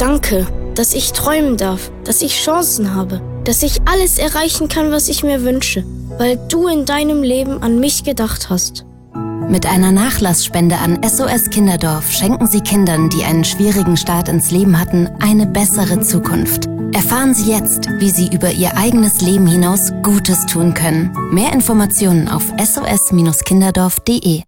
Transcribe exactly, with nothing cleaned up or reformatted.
Danke, dass ich träumen darf, dass ich Chancen habe, dass ich alles erreichen kann, was ich mir wünsche, weil du in deinem Leben an mich gedacht hast. Mit einer Nachlassspende an S O S Kinderdorf schenken Sie Kindern, die einen schwierigen Start ins Leben hatten, eine bessere Zukunft. Erfahren Sie jetzt, wie Sie über Ihr eigenes Leben hinaus Gutes tun können. Mehr Informationen auf S O S Kinderdorf punkt de.